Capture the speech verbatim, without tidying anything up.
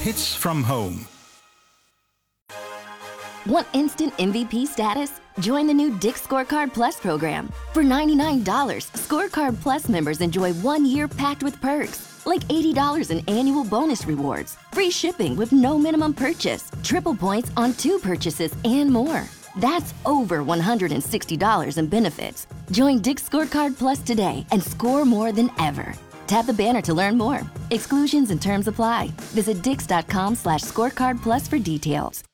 Hits from home. Want instant M V P status? Join the new Dick's Scorecard Plus program. For ninety-nine dollars, Scorecard Plus members enjoy one year packed with perks, like eighty dollars in annual bonus rewards, free shipping with no minimum purchase, triple points on two purchases, and more. That's over one hundred sixty dollars in benefits. Join Dick's Scorecard Plus today and score more than ever. Tap the banner to learn more. Exclusions and terms apply. Visit dix.com slash scorecard plus for details.